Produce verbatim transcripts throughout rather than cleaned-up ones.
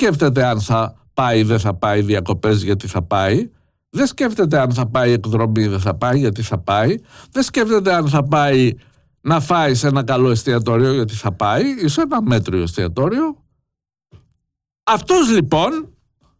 σκέφτεται αν θα πάει ή δεν θα πάει διακοπές γιατί θα πάει. Δεν σκέφτεται αν θα πάει εκδρομή ή δεν θα πάει γιατί θα πάει. Δεν σκέφτεται αν θα πάει να φάει σε ένα καλό εστιατόριο γιατί θα πάει ή σε ένα μέτριο εστιατόριο. Αυτός λοιπόν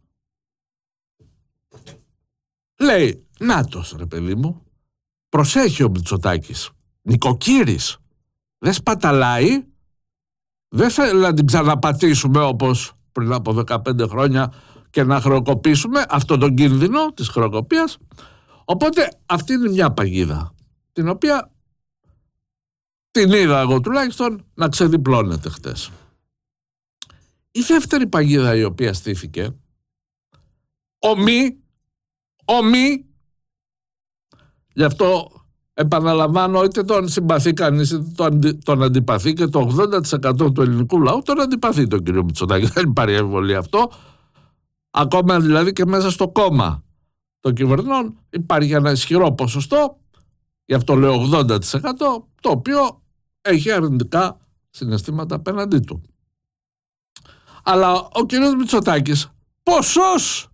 λέει, νάτος ρε παιδί μου, προσέχει ο Μητσοτάκης, νοικοκύρης, δεν σπαταλάει, δεν θέλει να την ξαναπατήσουμε όπως πριν από δεκαπέντε χρόνια και να χρεοκοπήσουμε αυτόν τον κίνδυνο της χρεοκοπίας. Οπότε αυτή είναι μια παγίδα την οποία την είδα εγώ τουλάχιστον να ξεδιπλώνεται χτες. Η δεύτερη παγίδα η οποία στήθηκε, ομή, ομή, γι' αυτό επαναλαμβάνω, είτε τον συμπαθεί κανείς είτε τον, τον αντιπαθεί, και το ογδόντα τοις εκατό του ελληνικού λαού τον αντιπαθεί τον κύριο Μητσοτάκη. Δεν υπάρχει αμφιβολία αυτό. Ακόμα δηλαδή και μέσα στο κόμμα των κυβερνών υπάρχει ένα ισχυρό ποσοστό, γι' αυτό λέω ογδόντα τοις εκατό, το οποίο έχει αρνητικά συναισθήματα απέναντί του. Αλλά ο κύριος Μητσοτάκης ποσός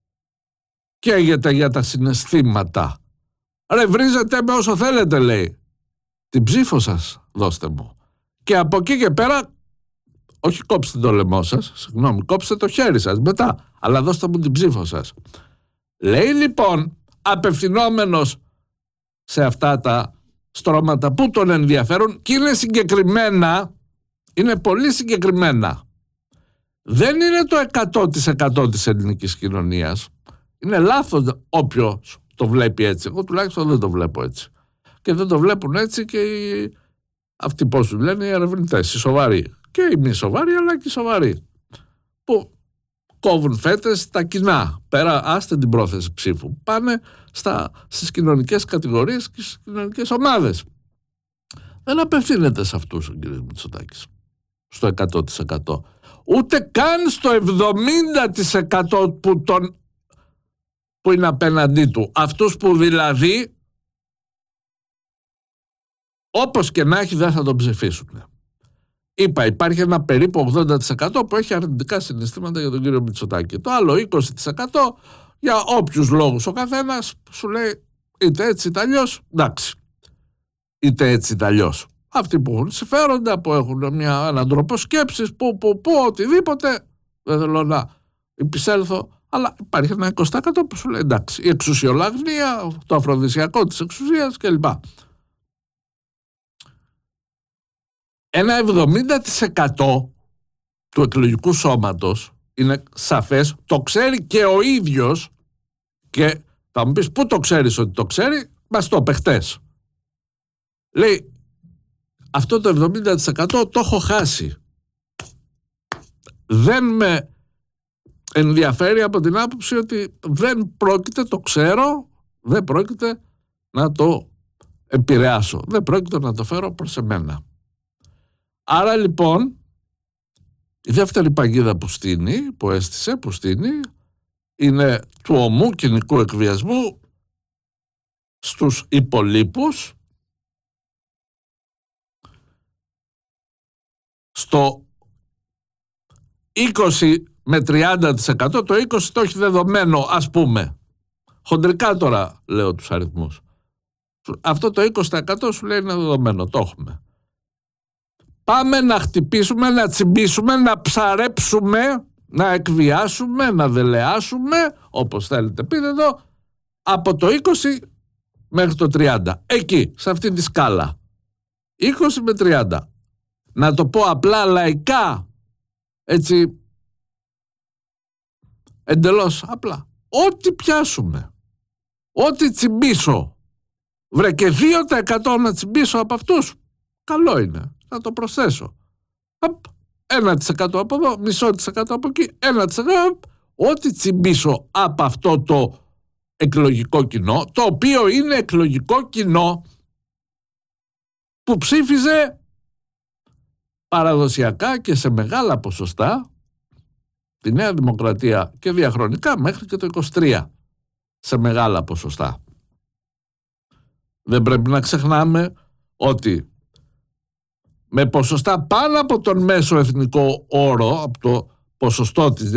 καίγεται για τα συναισθήματα. Ρε, βρίζετε με όσο θέλετε, λέει. Την ψήφο σας δώστε μου. Και από εκεί και πέρα, όχι κόψτε το λαιμό σας, συγγνώμη, κόψτε το χέρι σας μετά, αλλά δώστε μου την ψήφο σας. Λέει λοιπόν, απευθυνόμενος σε αυτά τα στρώματα που τον ενδιαφέρουν, και είναι συγκεκριμένα, είναι πολύ συγκεκριμένα. Δεν είναι το εκατό τοις εκατό της ελληνικής κοινωνίας. Είναι λάθος όποιος το βλέπει έτσι. Εγώ τουλάχιστον δεν το βλέπω έτσι. Και δεν το βλέπουν έτσι και οι... αυτοί πώς του λένε, οι ερευνητές, οι σοβαροί. Και οι μη σοβαροί, αλλά και οι σοβαροί. Που κόβουν φέτες τα κοινά. Πέρα, άστε την πρόθεση ψήφου. Πάνε στα, στις κοινωνικές κατηγορίες και στις κοινωνικές ομάδες. Δεν απευθύνεται σε αυτούς ο κ. Μητσοτάκης. Στο εκατό τοις εκατό. Ούτε καν στο εβδομήντα τοις εκατό που, τον, που είναι απέναντί του. Αυτούς που δηλαδή, όπως και να έχει, δεν θα τον ψηφίσουν. Είπα, υπάρχει ένα περίπου ογδόντα τοις εκατό που έχει αρνητικά συναισθήματα για τον κύριο Μητσοτάκη. Το άλλο είκοσι τοις εκατό για όποιους λόγους ο καθένας σου λέει είτε έτσι είτε αλλιώς, εντάξει. Είτε έτσι είτε αλλιώς. Αυτοί που έχουν συμφέροντα, που έχουν μια, έναν τρόπο σκέψης, που, που, που, οτιδήποτε, δεν θέλω να επισέλθω, αλλά υπάρχει ένα είκοσι τοις εκατό που σου λέει εντάξει, η εξουσιολαγνία, το αφροδισιακό της εξουσίας κλπ. Ένα εβδομήντα τοις εκατό του εκλογικού σώματος είναι σαφές, το ξέρει και ο ίδιος, και θα μου πεις πού το ξέρεις ότι το ξέρει, μας το είπε χτες. Λέει, αυτό το εβδομήντα τοις εκατό το έχω χάσει. Δεν με ενδιαφέρει από την άποψη ότι δεν πρόκειται, το ξέρω, δεν πρόκειται να το επηρεάσω. Δεν πρόκειται να το φέρω προς εμένα. Άρα λοιπόν, η δεύτερη παγίδα που στείνει, που έστησε, που στείνει, είναι του ομού κοινικού εκβιασμού στους υπολείπους, στο είκοσι με τριάντα τοις εκατό, το είκοσι το έχει δεδομένο, ας πούμε. Χοντρικά τώρα λέω τους αριθμούς. Αυτό το είκοσι τοις εκατό σου λέει είναι δεδομένο, το έχουμε. Πάμε να χτυπήσουμε, να τσιμπήσουμε, να ψαρέψουμε, να εκβιάσουμε, να δελεάσουμε, όπως θέλετε πείτε εδώ, από το είκοσι μέχρι το τριάντα. Εκεί, σε αυτή τη σκάλα. είκοσι με τριάντα. Να το πω απλά λαϊκά, έτσι, εντελώς απλά. Ό,τι πιάσουμε, ό,τι τσιμπήσω, βρε και δύο τοις εκατό να τσιμπήσω από αυτούς, καλό είναι, να το προσθέσω. ένα τοις εκατό από εδώ, μισό τοις εκατό από εκεί, ένα τοις εκατό, ό,τι τσιμπήσω από αυτό το εκλογικό κοινό, το οποίο είναι εκλογικό κοινό που ψήφιζε παραδοσιακά και σε μεγάλα ποσοστά τη Νέα Δημοκρατία και διαχρονικά μέχρι και το είκοσι τρία σε μεγάλα ποσοστά. Δεν πρέπει να ξεχνάμε ότι με ποσοστά πάνω από τον μέσο εθνικό όρο, από το ποσοστό της